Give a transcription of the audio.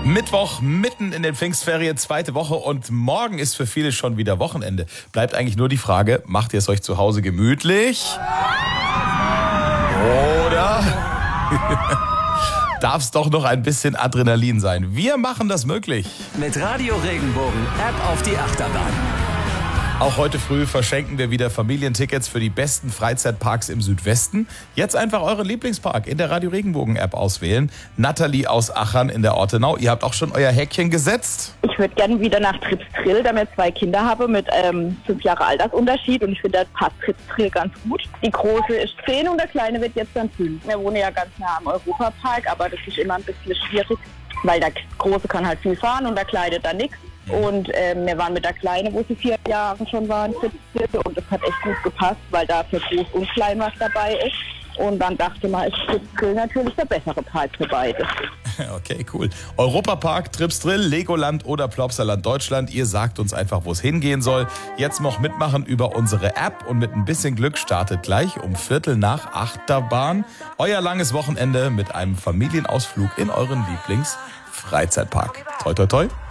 Mittwoch, mitten in den Pfingstferien, zweite Woche und morgen ist für viele schon wieder Wochenende. Bleibt eigentlich nur die Frage, macht ihr es euch zu Hause gemütlich? Oder darf es doch noch ein bisschen Adrenalin sein? Wir machen das möglich. Mit Radio Regenbogen, App auf die Achterbahn. Auch heute früh verschenken wir wieder Familientickets für die besten Freizeitparks im Südwesten. Jetzt einfach euren Lieblingspark in der Radio Regenbogen App auswählen. Nathalie aus Achern in der Ortenau, ihr habt auch schon euer Häkchen gesetzt? Ich würde gerne wieder nach Tripstrill, da ich 2 Kinder habe mit 5 Jahre Altersunterschied und ich finde, das passt Tripstrill ganz gut. Die Große ist 10 und der Kleine wird jetzt dann 5. Wir wohnen ja ganz nah am Europapark, aber das ist immer ein bisschen schwierig, weil der Große kann halt viel fahren und der Kleine dann nichts. Und wir waren mit der Kleinen, wo sie 4 Jahre schon waren, und das hat echt gut gepasst, weil da für groß und klein was dabei ist. Und dann dachte man, ist Tripstrill natürlich der bessere Park für beide. Okay, cool. Europapark, Tripstrill, Legoland oder Plopsaland Deutschland. Ihr sagt uns einfach, wo es hingehen soll. Jetzt noch mitmachen über unsere App und mit ein bisschen Glück startet gleich um 7:45 Achterbahn. Euer langes Wochenende mit einem Familienausflug in euren Lieblings-Freizeitpark. Toi, toi, toi.